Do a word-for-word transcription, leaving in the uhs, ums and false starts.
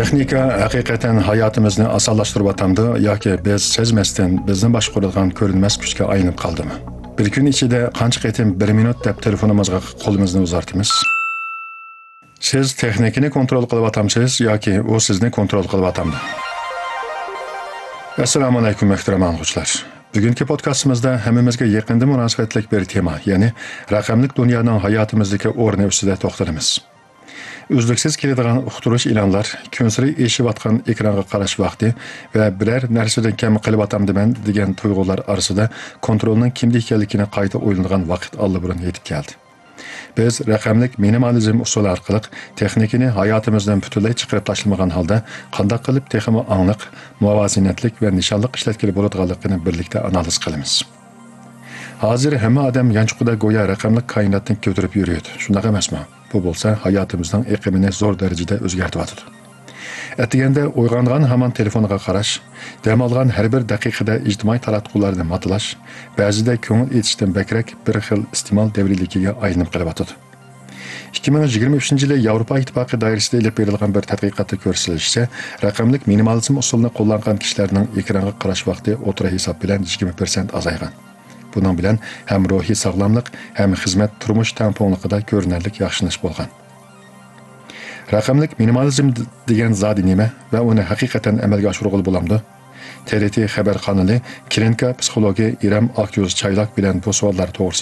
Texnika haqiqatan hayotimizni osonlashtirib atamdi yoki biz sezmasdan bizni boshqaradigan ko'rinmas kuchga aylanib qoldimi? Bir kun ichida qancha qitim bir minut deb telefonimizga qo'limizni uzatamiz? Siz texnikani kontrol qilib atamsiz yoki u sizni kontrol qilib atamdi? Assalomu alaykum muhtaram o'quvchilar. Bugungi podkastimizda hammamizga yaqinda munosabatli bir tema, ya'ni raqamlik dunyoning hayotimizdagi o'rni ustida to'xtalamiz. Uzluksiz keladigan uqtirish e'lonlar, kunsiri eshiyotgan ekranga qarash vaqti va biror narsadan kam qilib atamdiman degan tuyg'ular orasida kontrolning kimda ekanligini qayta o'ylangan vaqt allburun yetib keldi. Biz raqamlik minimalizm usuli orqali texnikani hayotimizdan butunlay chiqarib tashlamagan holda qanday qilib texmi aniq, muvozanatlik va nishonliq ishlatgili bo'ladiganligini birlikda analiz qilamiz. Hozir hamma odam yanchuqida go'yo raqamlik koinotni ko'tarib yuradi. Shunday emasmi? Bu bo'lsa hayotimizning iqlimini zo'r darajada o'zgartiradi. Atiganda uyg'ongan hamon telefoniga qarash, dam olgan har bir daqiqada ijtimoiy taratqularni matlash, ba'zida ko'ngil etishdan bakrak bir xil iste'mol davriligiga aylanib qoladi. ikki ming yigirma uchinchi yili Yevropa Ittifoqi doirasida ilib berilgan bir tadqiqotda ko'rsatilishicha, raqamlik minimalizm usulini qo'llangan kishilarning ekranga qarash vaqti o'tira hisob bilan yigirma foiz azaygan. Bunun bilan hem ruhiy sog'lomlik, hem xizmat turmush tamponligida ko'rinarli yaxshilanish bo'lgan. Raqamlik minimalizm degan zodi nima va uni haqiqatan amalga oshirg'ili bo'lamdi? T R T xabar kanali klinika psixologi Iram Akyuz Chaylak bilan bu savollar to'g'risida